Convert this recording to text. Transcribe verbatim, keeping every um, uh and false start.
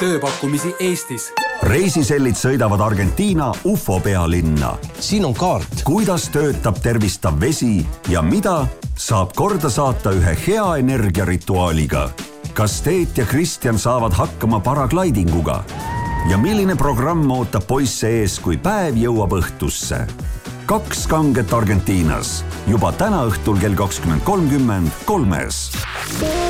tööpakkumisi Eestis. Reisisellid sõidavad Argentiina U F O pealinna. Siin on kaart. Kuidas töötab tervistav vesi ja mida saab korda saata ühe hea energiarituaaliga? Kas Teet ja Kristjan saavad hakkama paraglidinguga? Ja milline programm ootab poisse ees, kui päev jõuab õhtusse? Kaks kanget Argentiinas. Juba täna õhtul kell kakskümmend kolmkümmend kolmes.